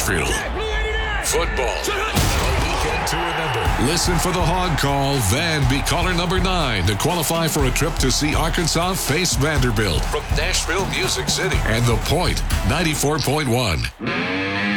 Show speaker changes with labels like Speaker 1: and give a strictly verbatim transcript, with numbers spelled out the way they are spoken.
Speaker 1: Nashville. Football. A weekend to remember. Listen for the Hog Call, then be caller number nine to qualify for a trip to see Arkansas face Vanderbilt from Nashville, Music City, and The Point, ninety-four point one.